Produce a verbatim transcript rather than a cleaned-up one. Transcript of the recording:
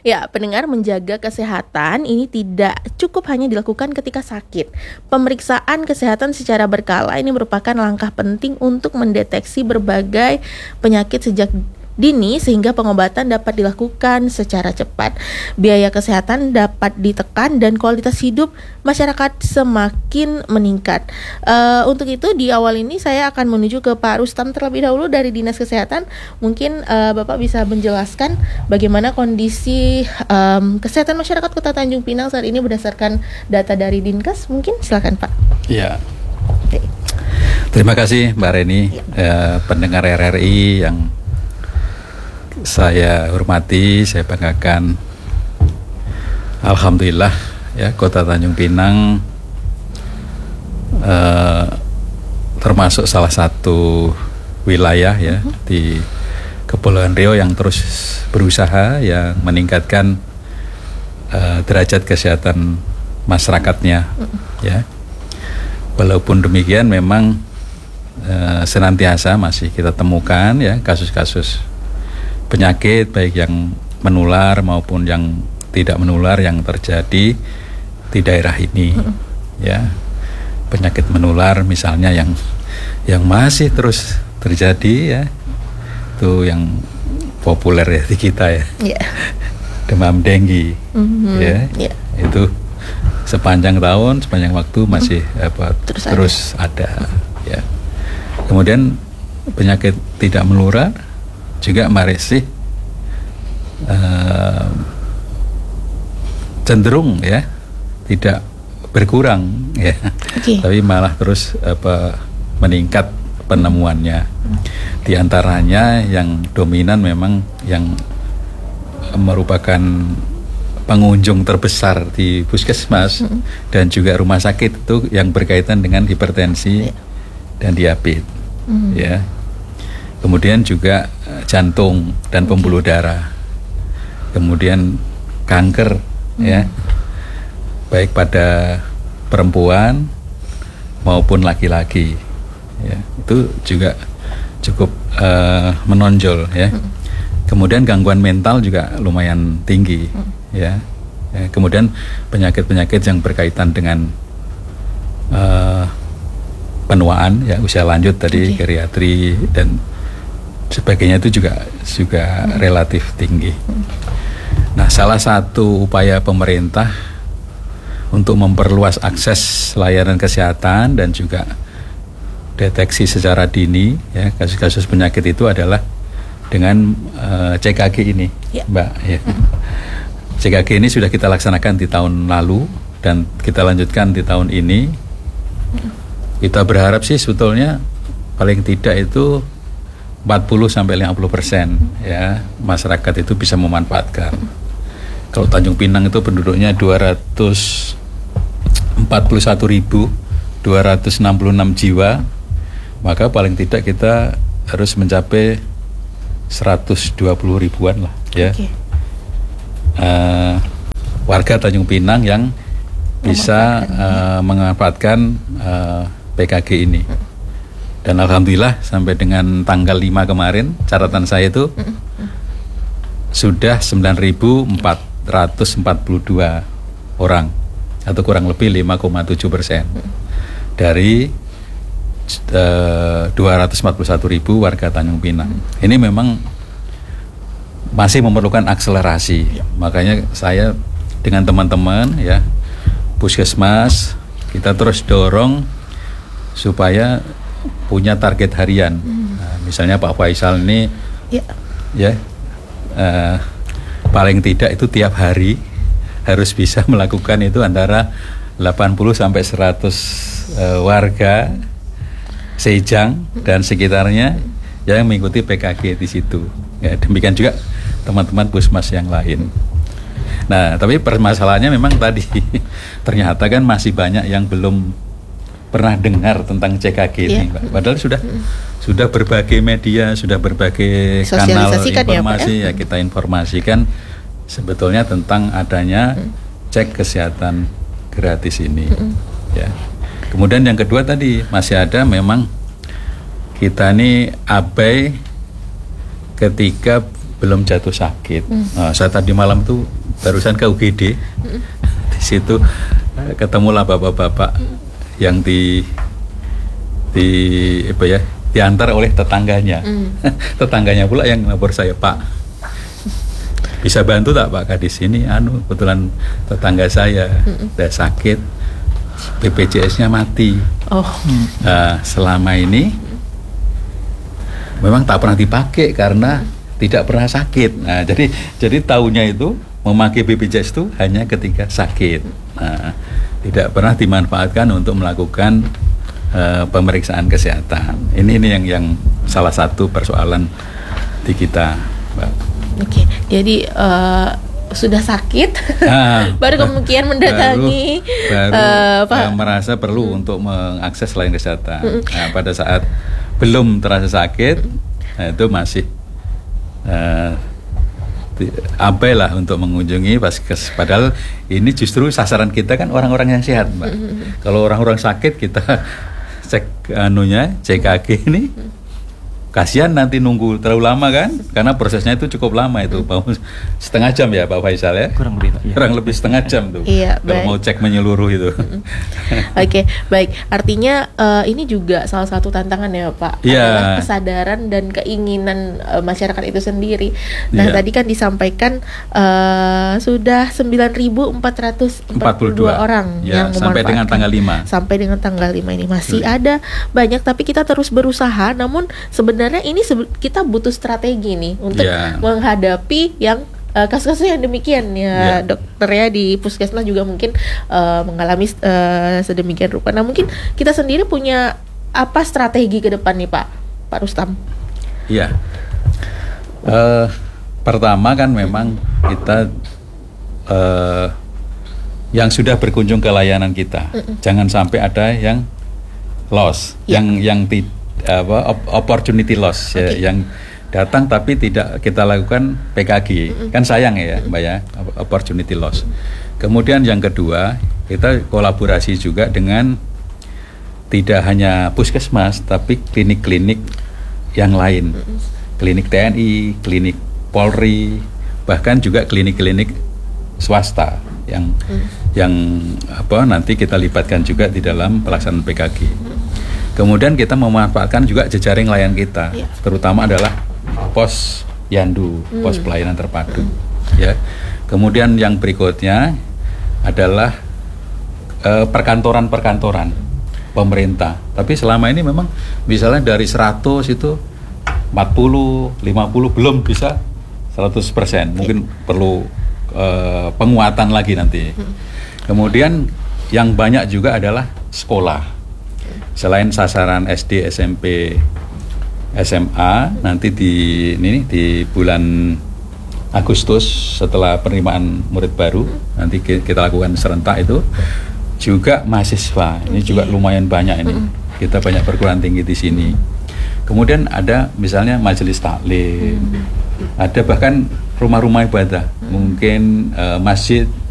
Ya, pendengar, menjaga kesehatan ini tidak cukup hanya dilakukan ketika sakit. Pemeriksaan kesehatan secara berkala ini merupakan langkah penting untuk mendeteksi berbagai penyakit sejak dini sehingga pengobatan dapat dilakukan secara cepat. Biaya kesehatan dapat ditekan dan kualitas hidup masyarakat semakin meningkat. Uh, untuk itu di awal ini saya akan menuju ke Pak Rustam terlebih dahulu dari Dinas Kesehatan. Mungkin uh, Bapak bisa menjelaskan bagaimana kondisi um, kesehatan masyarakat Kota Tanjung Pinang saat ini berdasarkan data dari Dinkes. Mungkin silakan Pak. Ya. Okay. Terima kasih Mbak Reni, ya. uh, pendengar R R I yang saya hormati, saya banggakan. Alhamdulillah ya, Kota Tanjung Pinang eh, termasuk salah satu wilayah ya uh-huh. di Kepulauan Riau yang terus berusaha yang meningkatkan eh, derajat kesehatan masyarakatnya uh-huh. ya. Walaupun demikian memang eh, senantiasa masih kita temukan ya kasus-kasus penyakit baik yang menular maupun yang tidak menular yang terjadi di daerah ini mm. ya. Penyakit menular misalnya yang yang masih terus terjadi ya, itu yang populer ya di kita ya, yeah. demam denggi mm-hmm. ya yeah. Itu sepanjang tahun sepanjang waktu masih mm-hmm. apa terus, terus ada. ada ya. Kemudian penyakit tidak menular juga masih uh, cenderung ya tidak berkurang ya, okay. tapi malah terus apa meningkat penemuannya. Hmm. Di antaranya yang dominan memang yang merupakan pengunjung terbesar di puskesmas hmm. dan juga rumah sakit itu yang berkaitan dengan hipertensi yeah. dan diabetes hmm. ya. Kemudian juga jantung dan pembuluh darah, kemudian kanker hmm. ya, baik pada perempuan maupun laki-laki, ya itu juga cukup uh, menonjol ya. Hmm. Kemudian gangguan mental juga lumayan tinggi hmm. ya. ya. Kemudian penyakit-penyakit yang berkaitan dengan uh, penuaan ya, usia lanjut tadi, okay. geriatri dan sebagainya itu juga juga hmm. relatif tinggi. Hmm. Nah, salah satu upaya pemerintah untuk memperluas akses layanan kesehatan dan juga deteksi secara dini ya kasus-kasus penyakit itu adalah dengan uh, C K G ini, ya. Mbak. Ya. Hmm. C K G ini sudah kita laksanakan di tahun lalu dan kita lanjutkan di tahun ini. Hmm. Kita berharap sih sebetulnya paling tidak itu empat puluh sampai lima puluh persen ya masyarakat itu bisa memanfaatkan. Kalau Tanjung Pinang itu penduduknya dua ratus empat puluh satu ribu dua ratus enam puluh enam jiwa, maka paling tidak kita harus mencapai seratus dua puluh ribuan lah ya. Okay. Uh, warga Tanjung Pinang yang bisa uh, memanfaatkan uh, P K G ini. Dan alhamdulillah sampai dengan tanggal lima kemarin catatan saya itu mm-hmm. sudah sembilan ribu empat ratus empat puluh dua orang atau kurang lebih lima koma tujuh persen mm-hmm. dari uh, dua ratus empat puluh satu ribu warga Tanjung Pinang. Mm-hmm. Ini memang masih memerlukan akselerasi. Yeah. Makanya saya dengan teman-teman ya puskesmas kita terus dorong supaya punya target harian. Hmm. Nah, misalnya Pak Faisal ini ya, ya uh, paling tidak itu tiap hari harus bisa melakukan itu antara delapan puluh sampai seratus uh, warga Sejang dan sekitarnya yang mengikuti P K G di situ. Ya, demikian juga teman-teman puskesmas yang lain. Nah, tapi permasalahannya memang tadi ternyata kan masih banyak yang belum pernah dengar tentang C K G ini, yeah. Mbak. Padahal sudah mm. sudah berbagai media, sudah berbagai kanal informasi ya, ya, ya kita informasikan sebetulnya tentang adanya mm. cek kesehatan gratis ini. Mm. Ya. Kemudian yang kedua tadi masih ada memang kita ini abai ketika belum jatuh sakit. Mm. Nah, saya tadi malam tuh barusan ke U G D, mm. di situ ketemulah bapak-bapak mm. yang di di apa ya diantar oleh tetangganya, mm. tetangganya pula yang lapor saya, Pak, bisa bantu tak Pak Kadis ini? Anu kebetulan tetangga saya mm. udah sakit, B P J S-nya mati. Oh. Nah, selama ini memang tak pernah dipakai karena tidak pernah sakit. Nah, jadi jadi tahunya itu memakai B P J S itu hanya ketika sakit. Nah, tidak pernah dimanfaatkan untuk melakukan uh, pemeriksaan kesehatan. Ini ini yang yang salah satu persoalan di kita, Mbak. Oke, jadi uh, sudah sakit, nah, baru kemudian mendatangi, baru, baru uh, uh, merasa perlu hmm. untuk mengakses layanan kesehatan. Hmm. Nah, pada saat belum terasa sakit, nah itu masih uh, abai lah untuk mengunjungi Vaskes. Padahal ini justru sasaran kita kan orang-orang yang sehat, Mbak. Mm-hmm. Kalau orang-orang sakit kita cek anunya, C K G ini, mm-hmm. kasihan nanti nunggu terlalu lama kan, karena prosesnya itu cukup lama itu, mm-hmm. setengah jam ya Pak Faisal ya, kurang lebih, iya. kurang lebih setengah jam tuh, iya, kalau baik. Mau cek menyeluruh itu. Mm-hmm. Oke, okay, baik. Artinya uh, ini juga salah satu tantangan ya Pak, yeah. adalah kesadaran dan keinginan uh, masyarakat itu sendiri. Nah, yeah. tadi kan disampaikan uh, sudah sembilan ribu empat ratus empat puluh dua orang yeah, yang sampai dengan tanggal lima. Sampai dengan tanggal lima ini masih yeah. ada banyak, tapi kita terus berusaha. Namun sebenarnya ini sebe- kita butuh strategi nih untuk yeah. menghadapi yang Uh, kasus-kasus yang demikian ya, yeah. dokter ya di puskesmas juga mungkin uh, mengalami uh, sedemikian rupa. Nah, mungkin kita sendiri punya apa strategi ke depan nih Pak Pak Rustam? Iya. Yeah. Uh, pertama kan memang kita uh, yang sudah berkunjung ke layanan kita, mm-mm. jangan sampai ada yang loss, yeah. yang yang ti, apa opportunity loss, okay. ya, yang datang tapi tidak kita lakukan P K G, mm-hmm. kan sayang ya Mbak ya, opportunity loss. Kemudian yang kedua, kita kolaborasi juga dengan tidak hanya puskesmas tapi klinik-klinik yang lain, mm-hmm. klinik T N I, klinik Polri, bahkan juga klinik-klinik swasta yang mm-hmm. yang apa nanti kita libatkan juga di dalam pelaksanaan P K G. Mm-hmm. Kemudian kita memanfaatkan juga jejaring layan kita, yeah. terutama adalah pos Yandu, hmm. pos pelayanan terpadu, hmm. ya. Kemudian yang berikutnya adalah uh, perkantoran-perkantoran pemerintah. Tapi selama ini memang misalnya dari seratus itu empat puluh, lima puluh belum bisa seratus persen. Mungkin hmm. perlu uh, penguatan lagi nanti. Hmm. Kemudian yang banyak juga adalah sekolah. Selain sasaran S D, S M P, S M A, nanti di ini di bulan Agustus setelah penerimaan murid baru nanti kita lakukan serentak itu juga mahasiswa. Ini okay. juga lumayan banyak ini. Mm-hmm. Kita banyak perguruan tinggi di sini. Kemudian ada misalnya majelis taklim. Mm-hmm. Ada bahkan rumah-rumah ibadah. Mm-hmm. Mungkin uh, masjid